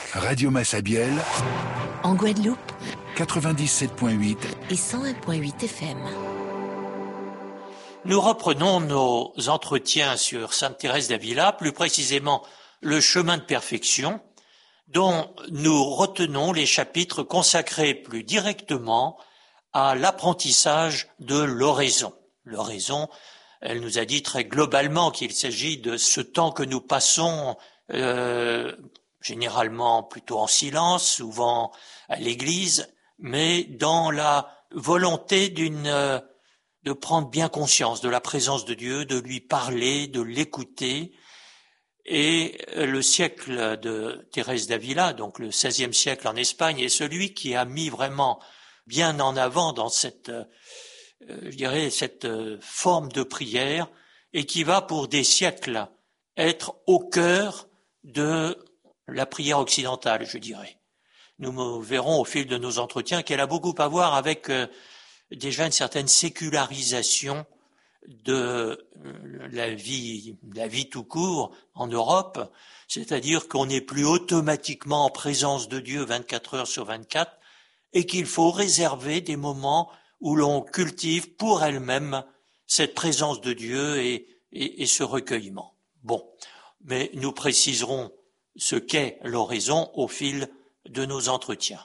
Radio Massabielle, en Guadeloupe, 97.8 et 101.8 FM. Nous reprenons nos entretiens sur Sainte Thérèse d'Avila, plus précisément le chemin de perfection, dont nous retenons les chapitres consacrés plus directement à l'apprentissage de l'oraison. L'oraison, elle nous a dit très globalement qu'il s'agit de ce temps que nous passons généralement plutôt en silence, souvent à l'église, mais dans la volonté de prendre bien conscience de la présence de Dieu, de lui parler, de l'écouter. Et le siècle de Thérèse d'Avila, donc le XVIe siècle en Espagne, est celui qui a mis vraiment bien en avant dans cette forme de prière et qui va pour des siècles être au cœur de la prière occidentale, je dirais. Nous verrons au fil de nos entretiens qu'elle a beaucoup à voir avec déjà une certaine sécularisation de la vie tout court en Europe, c'est-à-dire qu'on n'est plus automatiquement en présence de Dieu 24 heures sur 24 et qu'il faut réserver des moments où l'on cultive pour elle-même cette présence de Dieu et ce recueillement. Bon, mais nous préciserons ce qu'est l'oraison au fil de nos entretiens.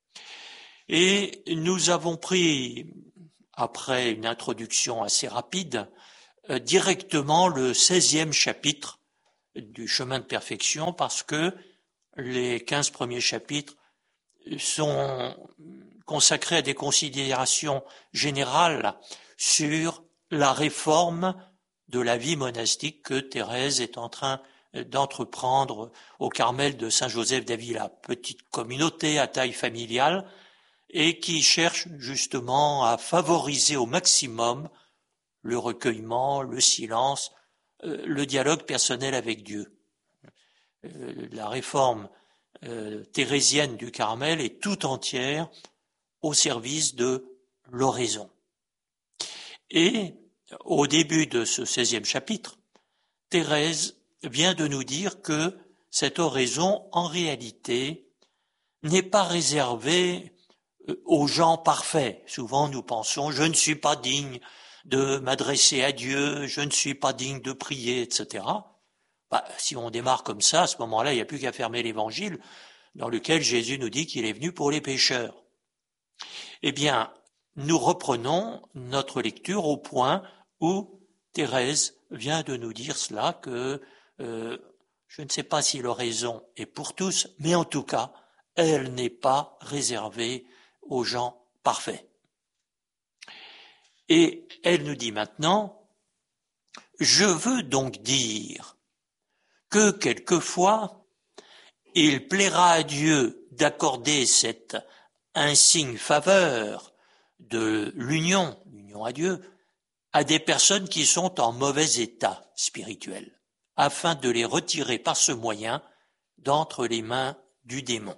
Et nous avons pris, après une introduction assez rapide, directement le 16e chapitre du chemin de perfection, parce que les 15 premiers chapitres sont consacrés à des considérations générales sur la réforme de la vie monastique que Thérèse est en train d'entreprendre au Carmel de Saint-Joseph d'Avila, petite communauté à taille familiale, et qui cherche justement à favoriser au maximum le recueillement, le silence, le dialogue personnel avec Dieu. La réforme thérésienne du Carmel est tout entière au service de l'oraison. Et au début de ce 16e chapitre, Thérèse vient de nous dire que cette oraison, en réalité, n'est pas réservée aux gens parfaits. Souvent, nous pensons, je ne suis pas digne de m'adresser à Dieu, je ne suis pas digne de prier, etc. Si on démarre comme ça, à ce moment-là, il n'y a plus qu'à fermer l'évangile dans lequel Jésus nous dit qu'il est venu pour les pécheurs. Eh bien, nous reprenons notre lecture au point où Thérèse vient de nous dire cela, que je ne sais pas si l'oraison est pour tous, mais en tout cas, elle n'est pas réservée aux gens parfaits. Et elle nous dit maintenant, je veux donc dire que quelquefois, il plaira à Dieu d'accorder cette insigne faveur de l'union à Dieu, à des personnes qui sont en mauvais état spirituel, afin de les retirer par ce moyen d'entre les mains du démon.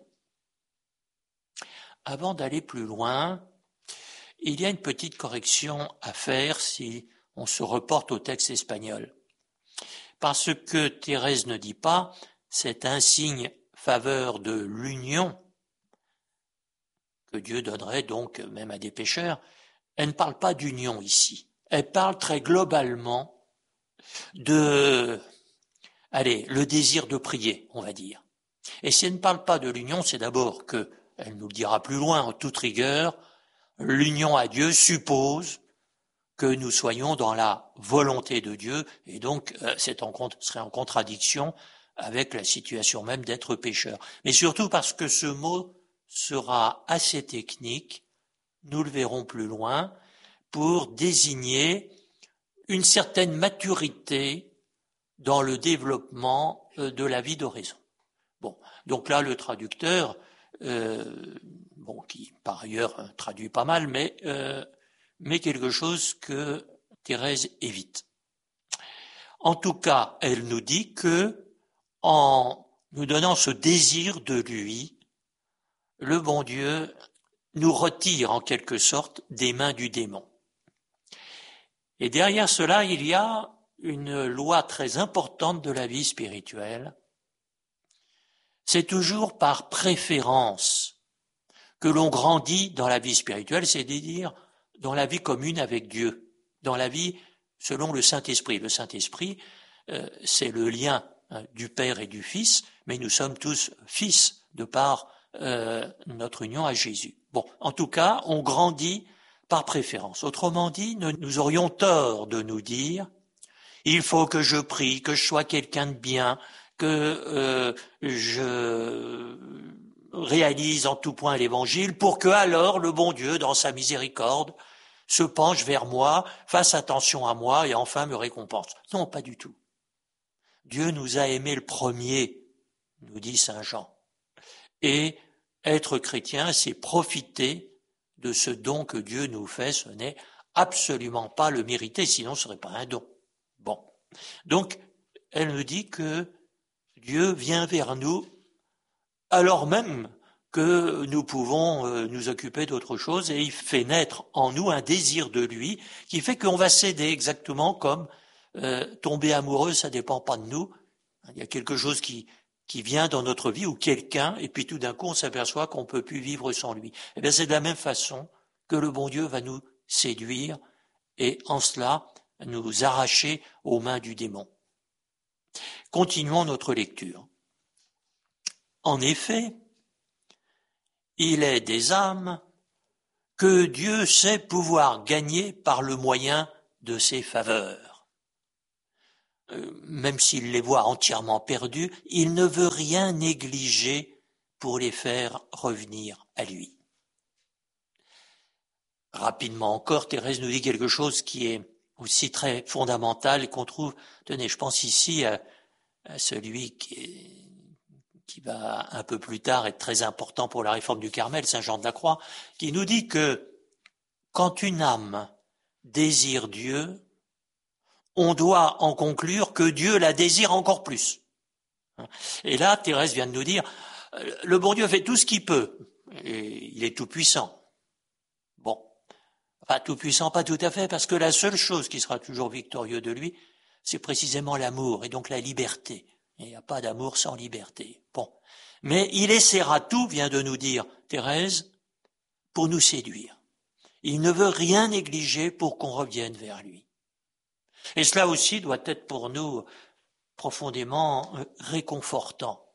Avant d'aller plus loin, il y a une petite correction à faire si on se reporte au texte espagnol. Parce que Thérèse ne dit pas cette insigne faveur de l'union que Dieu donnerait donc même à des pécheurs, elle ne parle pas d'union ici. Elle parle très globalement le désir de prier, on va dire. Et si elle ne parle pas de l'union, c'est d'abord que, elle nous le dira plus loin en toute rigueur, l'union à Dieu suppose que nous soyons dans la volonté de Dieu, et donc serait en contradiction avec la situation même d'être pécheur. Mais surtout parce que ce mot sera assez technique, nous le verrons plus loin, pour désigner une certaine maturité dans le développement de la vie d'oraison. Bon, donc là, le traducteur, qui par ailleurs traduit pas mal, mais quelque chose que Thérèse évite. En tout cas, elle nous dit que, en nous donnant ce désir de lui, le bon Dieu nous retire en quelque sorte des mains du démon. Et derrière cela, il y a une loi très importante de la vie spirituelle, c'est toujours par préférence que l'on grandit dans la vie spirituelle, c'est-à-dire dans la vie commune avec Dieu, dans la vie selon le Saint-Esprit. Le Saint-Esprit, c'est le lien du Père et du Fils, mais nous sommes tous fils de par notre union à Jésus. Bon, en tout cas, on grandit par préférence. Autrement dit, nous aurions tort de nous dire « il faut que je prie, que je sois quelqu'un de bien, que je réalise en tout point l'Évangile pour que alors le bon Dieu, dans sa miséricorde, se penche vers moi, fasse attention à moi et enfin me récompense. » Non, pas du tout. Dieu nous a aimés le premier, nous dit saint Jean. Et être chrétien, c'est profiter de ce don que Dieu nous fait. Ce n'est absolument pas le mériter, sinon ce ne serait pas un don. Bon. Donc, elle nous dit que Dieu vient vers nous alors même que nous pouvons nous occuper d'autre chose, et il fait naître en nous un désir de lui qui fait qu'on va céder, exactement comme tomber amoureux, ça dépend pas de nous. Il y a quelque chose qui vient dans notre vie, ou quelqu'un, et puis tout d'un coup on s'aperçoit qu'on peut plus vivre sans lui. Eh bien c'est de la même façon que le bon Dieu va nous séduire et en cela nous arracher aux mains du démon. Continuons notre lecture. En effet, il est des âmes que Dieu sait pouvoir gagner par le moyen de ses faveurs. Même s'il les voit entièrement perdus, il ne veut rien négliger pour les faire revenir à lui. Rapidement encore, Thérèse nous dit quelque chose qui est aussi très fondamental et qu'on trouve, tenez, je pense ici à celui qui va un peu plus tard être très important pour la réforme du Carmel, saint Jean de la Croix, qui nous dit que quand une âme désire Dieu, on doit en conclure que Dieu la désire encore plus. Et là, Thérèse vient de nous dire, le bon Dieu fait tout ce qu'il peut, et il est tout puissant. Bon, enfin tout puissant, pas tout à fait, parce que la seule chose qui sera toujours victorieux de lui, c'est précisément l'amour, et donc la liberté. Il n'y a pas d'amour sans liberté. Bon. Mais il essaiera tout, vient de nous dire Thérèse, pour nous séduire. Il ne veut rien négliger pour qu'on revienne vers lui. Et cela aussi doit être pour nous profondément réconfortant.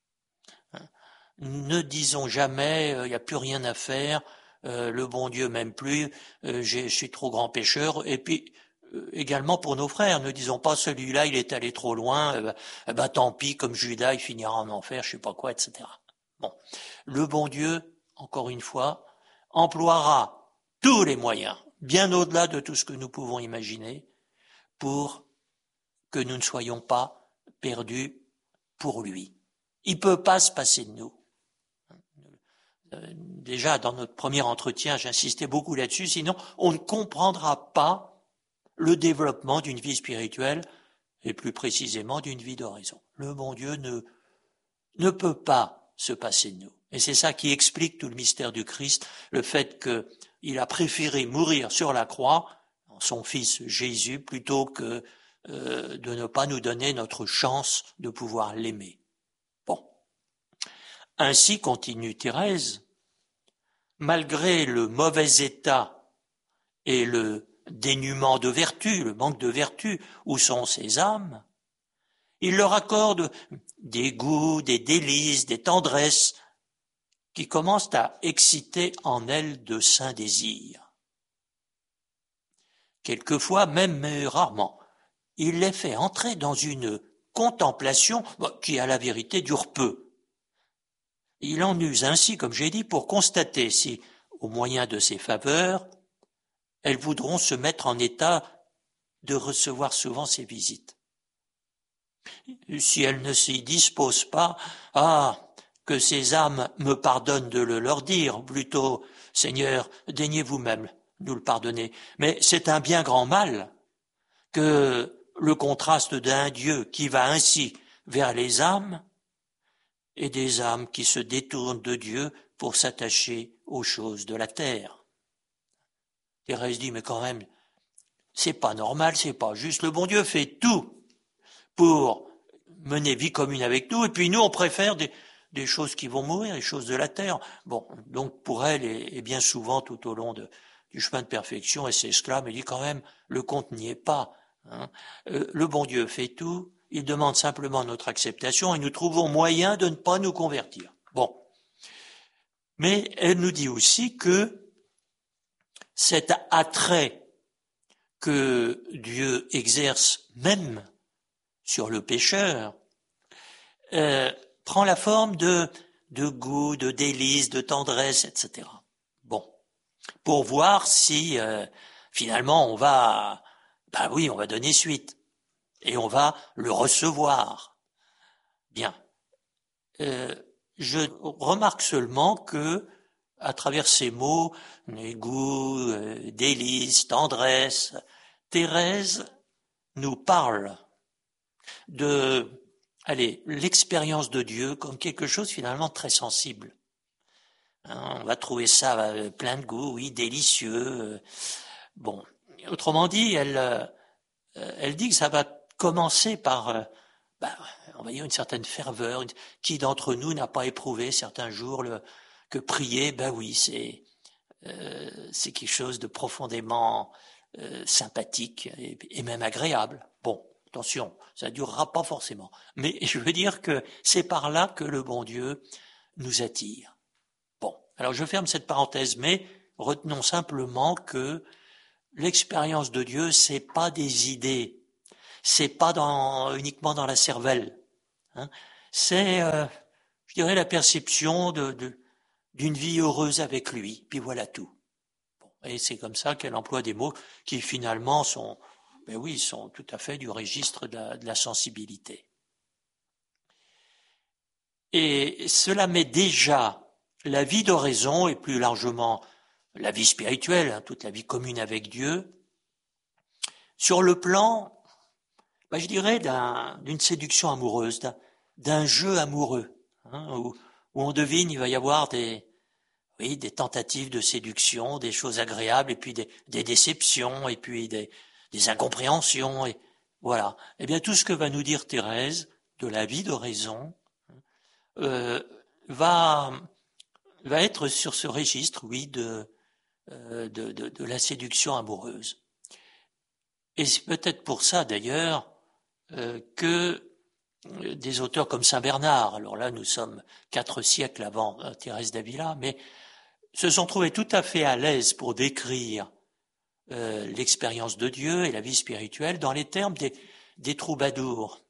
Ne disons jamais, il n'y a plus rien à faire, le bon Dieu m'aime plus, je suis trop grand pécheur, et puis également pour nos frères, ne disons pas celui-là il est allé trop loin, tant pis, comme Judas il finira en enfer, je sais pas quoi, etc. Bon, le bon Dieu, encore une fois, emploiera tous les moyens, bien au-delà de tout ce que nous pouvons imaginer, pour que nous ne soyons pas perdus pour lui. Il peut pas se passer de nous. Déjà, dans notre premier entretien, j'insistais beaucoup là-dessus, sinon on ne comprendra pas le développement d'une vie spirituelle, et plus précisément d'une vie d'oraison. Le bon Dieu ne peut pas se passer de nous. Et c'est ça qui explique tout le mystère du Christ, le fait qu'il a préféré mourir sur la croix, en son Fils Jésus, plutôt que de ne pas nous donner notre chance de pouvoir l'aimer. Bon. Ainsi, continue Thérèse, malgré le mauvais état et le dénuement de vertu, le manque de vertu, où sont ces âmes, il leur accorde des goûts, des délices, des tendresses qui commencent à exciter en elles de saints désirs. Quelquefois, même rarement, il les fait entrer dans une contemplation qui, à la vérité, dure peu. Il en use ainsi, comme j'ai dit, pour constater si, au moyen de ses faveurs, elles voudront se mettre en état de recevoir souvent ses visites. Si elles ne s'y disposent pas, que ces âmes me pardonnent de le leur dire, plutôt, Seigneur, daignez vous-même nous le pardonner. Mais c'est un bien grand mal que le contraste d'un Dieu qui va ainsi vers les âmes et des âmes qui se détournent de Dieu pour s'attacher aux choses de la terre. Thérèse dit, mais quand même, c'est pas normal, c'est pas juste. Le bon Dieu fait tout pour mener vie commune avec nous, et puis nous, on préfère des choses qui vont mourir, des choses de la terre. Bon, donc pour elle, et bien souvent tout au long du chemin de perfection, elle s'exclame, elle dit quand même, le compte n'y est pas. Hein. Le bon Dieu fait tout, il demande simplement notre acceptation et nous trouvons moyen de ne pas nous convertir. Bon. Mais elle nous dit aussi que cet attrait que Dieu exerce même sur le pécheur prend la forme de goût, de délice, de tendresse, etc. Bon, pour voir si finalement on va donner suite et on va le recevoir. Bien. Je remarque seulement que, à travers ces mots, goût, délice, tendresse, Thérèse nous parle de, l'expérience de Dieu comme quelque chose finalement très sensible. Hein, on va trouver ça plein de goût, oui, délicieux. Bon, autrement dit, elle dit que ça va commencer par on va dire une certaine ferveur. Qui d'entre nous n'a pas éprouvé certains jours que prier, oui, c'est quelque chose de profondément sympathique et même agréable. Bon, attention, ça ne durera pas forcément. Mais je veux dire que c'est par là que le bon Dieu nous attire. Bon, alors je ferme cette parenthèse, mais retenons simplement que l'expérience de Dieu, c'est pas des idées, c'est pas uniquement dans la cervelle. Hein. C'est, je dirais, la perception d'une vie heureuse avec lui. Puis voilà tout. Bon, et c'est comme ça qu'elle emploie des mots qui finalement sont tout à fait du registre de la sensibilité. Et cela met déjà la vie d'oraison et plus largement la vie spirituelle, toute la vie commune avec Dieu, sur le plan, je dirais, d'une séduction amoureuse, d'un jeu amoureux, où on devine il va y avoir des tentatives de séduction, des choses agréables, et puis des déceptions, et puis des incompréhensions, et voilà. Eh bien, tout ce que va nous dire Thérèse de la vie d'oraison va être sur ce registre, de la séduction amoureuse. Et c'est peut-être pour ça, d'ailleurs, que des auteurs comme Saint Bernard, alors là nous sommes 4 siècles avant Thérèse d'Avila, mais se sont trouvés tout à fait à l'aise pour décrire l'expérience de Dieu et la vie spirituelle dans les termes des troubadours.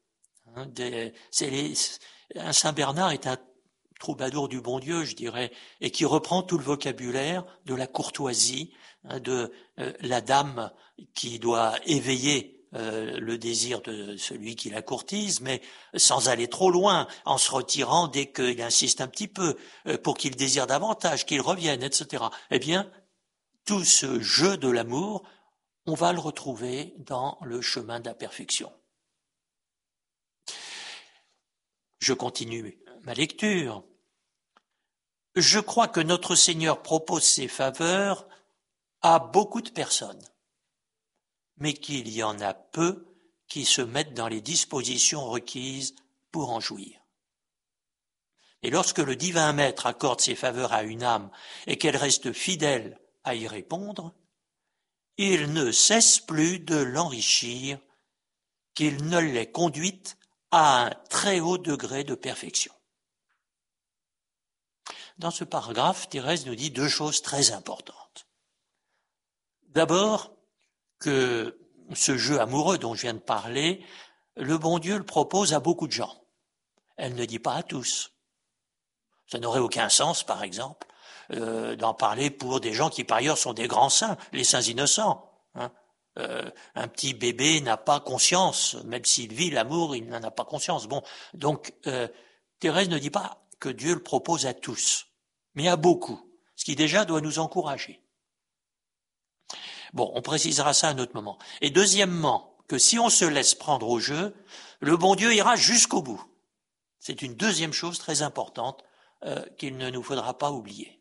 Un Saint Bernard est un troubadour du bon Dieu, je dirais, et qui reprend tout le vocabulaire de la courtoisie, de la dame qui doit éveiller le désir de celui qui la courtise, mais sans aller trop loin, en se retirant dès qu'il insiste un petit peu, pour qu'il désire davantage, qu'il revienne, etc. Eh bien, tout ce jeu de l'amour, on va le retrouver dans le chemin de la perfection. Je continue ma lecture. Je crois que notre Seigneur propose ses faveurs à beaucoup de personnes, mais qu'il y en a peu qui se mettent dans les dispositions requises pour en jouir. Et lorsque le divin maître accorde ses faveurs à une âme et qu'elle reste fidèle à y répondre, il ne cesse plus de l'enrichir, qu'il ne l'ait conduite à un très haut degré de perfection. Dans ce paragraphe, Thérèse nous dit 2 choses très importantes. D'abord, que ce jeu amoureux dont je viens de parler, le bon Dieu le propose à beaucoup de gens. Elle ne dit pas à tous. Ça n'aurait aucun sens, par exemple, d'en parler pour des gens qui, par ailleurs, sont des grands saints, les saints innocents. Un petit bébé n'a pas conscience, même s'il vit l'amour, il n'en a pas conscience. Bon, donc, Thérèse ne dit pas que Dieu le propose à tous, mais à beaucoup, ce qui déjà doit nous encourager. Bon, on précisera ça à un autre moment. Et deuxièmement, que si on se laisse prendre au jeu, le bon Dieu ira jusqu'au bout. C'est une deuxième chose très importante qu'il ne nous faudra pas oublier.